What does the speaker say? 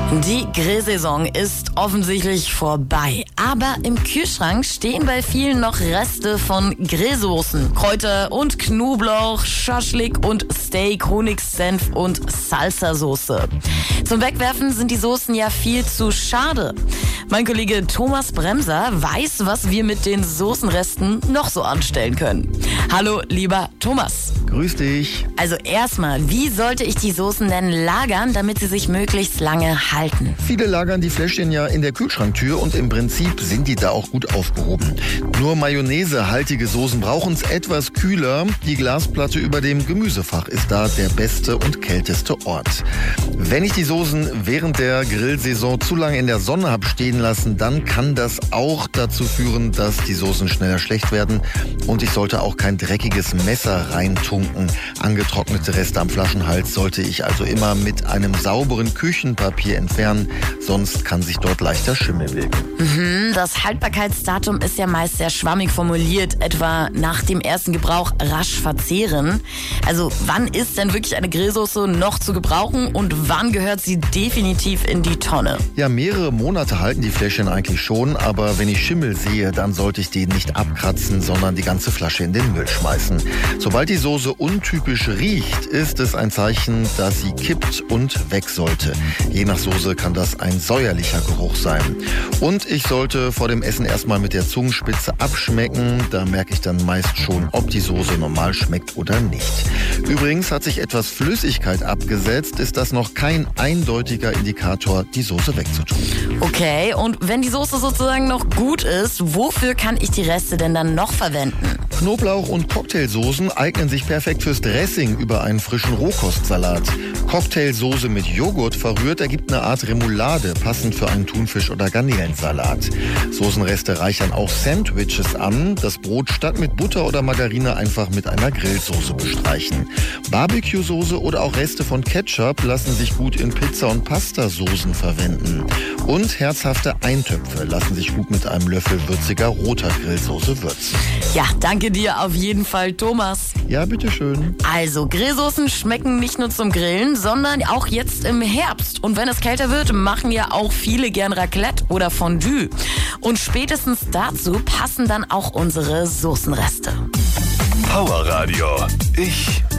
Die Grillsaison ist offensichtlich vorbei, aber im Kühlschrank stehen bei vielen noch Reste von Grillsoßen, Kräuter und Knoblauch, Schaschlik und Steak, Honigsenf und Salsa-Soße. Zum Wegwerfen sind die Soßen ja viel zu schade. Mein Kollege Thomas Bremser weiß, was wir mit den Soßenresten noch so anstellen können. Hallo, lieber Thomas. Grüß dich. Also erstmal, wie sollte ich die Soßen denn lagern, damit sie sich möglichst lange halten? Viele lagern die Fläschchen ja in der Kühlschranktür und im Prinzip sind die da auch gut aufgehoben. Nur mayonnaisehaltige Soßen brauchen es etwas kühler. Die Glasplatte über dem Gemüsefach ist da der beste und kälteste Ort. Wenn ich die Soßen während der Grillsaison zu lange in der Sonne habe stehen lassen, dann kann das auch dazu führen, dass die Soßen schneller schlecht werden. Und ich sollte auch kein dreckiges Messer reintunken. Angetrocknete Reste am Flaschenhals sollte ich also immer mit einem sauberen Küchenpapier entfernen, sonst kann sich dort leichter Schimmel bilden. Das Haltbarkeitsdatum ist ja meist sehr schwammig formuliert, etwa nach dem ersten Gebrauch rasch verzehren. Also wann ist denn wirklich eine Grillsoße noch zu gebrauchen und wann gehört sie definitiv in die Tonne? Ja, mehrere Monate halten die Fläschchen eigentlich schon, aber wenn ich Schimmel sehe, dann sollte ich die nicht abkratzen, sondern die ganze Flasche in den Müll schmeißen. Sobald die Soße untypisch riecht, ist es ein Zeichen, dass sie kippt und weg sollte. Je nach Soße kann das ein säuerlicher Geruch sein. Und ich sollte vor dem Essen erstmal mit der Zungenspitze abschmecken. Da merke ich dann meist schon, ob die Soße normal schmeckt oder nicht. Übrigens hat sich etwas Flüssigkeit abgesetzt, ist das noch kein eindeutiger Indikator, die Soße wegzutun. Okay, und wenn die Soße sozusagen noch gut ist, wofür kann ich die Reste denn dann noch verwenden? Knoblauch- und Cocktailsoßen eignen sich perfekt fürs Dressing über einen frischen Rohkostsalat. Cocktailsoße mit Joghurt verrührt ergibt eine Art Remoulade, passend für einen Thunfisch- oder Garnelensalat. Soßenreste reichern auch Sandwiches an. Das Brot statt mit Butter oder Margarine einfach mit einer Grillsoße bestreichen. Barbecue-Soße oder auch Reste von Ketchup lassen sich gut in Pizza- und Pastasoßen verwenden. Und herzhafte Eintöpfe lassen sich gut mit einem Löffel würziger roter Grillsoße würzen. Ja, danke dir auf jeden Fall, Thomas. Ja, bitteschön. Also, Grillsoßen schmecken nicht nur zum Grillen, sondern auch jetzt im Herbst. Und wenn es kälter wird, machen ja auch viele gern Raclette oder Fondue. Und spätestens dazu passen dann auch unsere Soßenreste. Power Radio. Ich